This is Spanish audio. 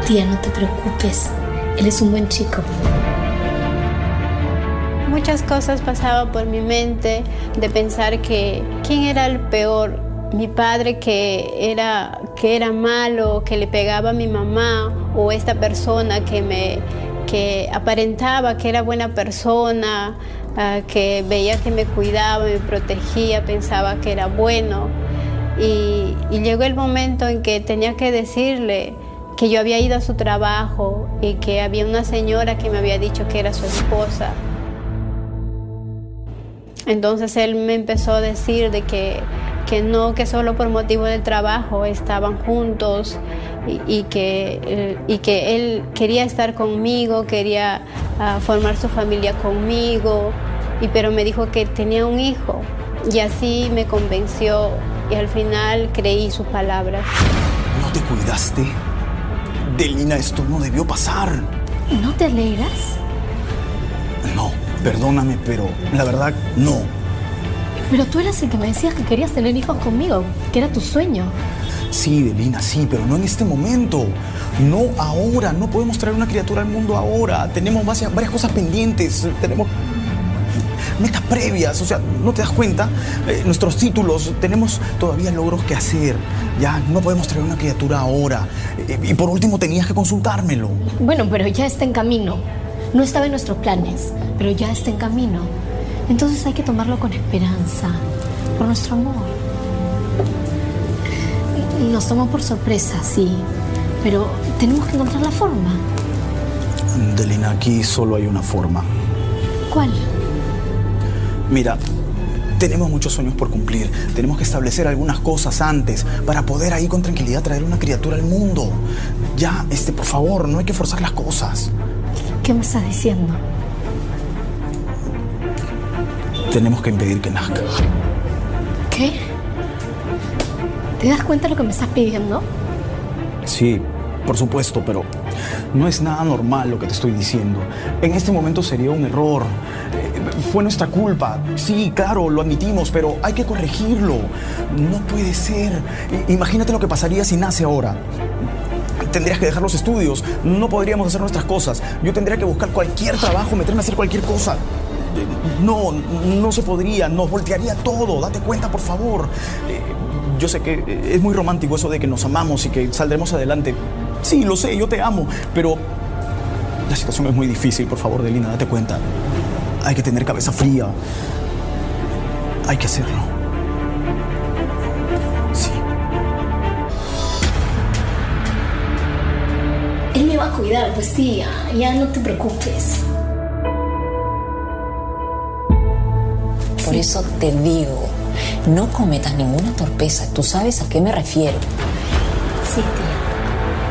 Tía, no te preocupes. Él es un buen chico. Muchas cosas pasaban por mi mente de pensar que quién era el peor, mi padre que era malo, que le pegaba a mi mamá, o esta persona que aparentaba que era buena persona, que veía que me cuidaba, me protegía, pensaba que era bueno. Y llegó el momento en que tenía que decirle que yo había ido a su trabajo y que había una señora que me había dicho que era su esposa. Entonces él me empezó a decir de que no, que solo por motivo del trabajo estaban juntos y que él quería estar conmigo, quería formar su familia conmigo, pero me dijo que tenía un hijo y así me convenció y al final creí sus palabras. ¿No te cuidaste? Delina, esto no debió pasar. ¿No te alegras? No, perdóname, pero la verdad, no. Pero tú eras el que me decías que querías tener hijos conmigo, que era tu sueño. Sí, Delina, sí, pero no en este momento. No ahora, no podemos traer una criatura al mundo ahora. Tenemos varias cosas pendientes, tenemos metas previas, o sea, ¿no te das cuenta? Nuestros títulos, tenemos todavía logros que hacer. Ya, no podemos traer una criatura ahora. Y por último, tenías que consultármelo. Bueno, pero ya está en camino. No estaba en nuestros planes, pero ya está en camino. Entonces hay que tomarlo con esperanza, por nuestro amor. Nos tomó por sorpresa, sí, pero tenemos que encontrar la forma. Delina, aquí solo hay una forma. ¿Cuál? Mira, tenemos muchos sueños por cumplir. Tenemos que establecer algunas cosas antes para poder ahí con tranquilidad traer una criatura al mundo. Ya, por favor, no hay que forzar las cosas. ¿Qué me estás diciendo? Tenemos que impedir que nazca. ¿Qué? ¿Te das cuenta de lo que me estás pidiendo? Sí, por supuesto, pero no es nada normal lo que te estoy diciendo. En este momento sería un error. Fue nuestra culpa. Sí, claro, lo admitimos, pero hay que corregirlo. No puede ser. Imagínate lo que pasaría si nace ahora. Tendrías que dejar los estudios. No podríamos hacer nuestras cosas. Yo tendría que buscar cualquier trabajo, meterme a hacer cualquier cosa. No se podría. Nos voltearía todo. Date cuenta, por favor. Yo sé que es muy romántico eso de que nos amamos y que saldremos adelante. Sí, lo sé, yo te amo, pero la situación es muy difícil. Por favor, Delina, date cuenta. Hay que tener cabeza fría. Hay que hacerlo. Sí. Él me va a cuidar, pues tía, ya no te preocupes. Por eso te digo, no cometas ninguna torpeza. Tú sabes a qué me refiero. Sí, tía.